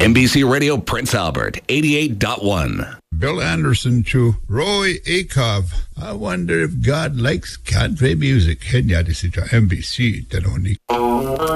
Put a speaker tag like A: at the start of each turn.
A: NBC Radio Prince Albert, 88.1.
B: Bill Anderson to Roy Acuff. I wonder if God likes country music. Kenya, this is NBC, Tanoni.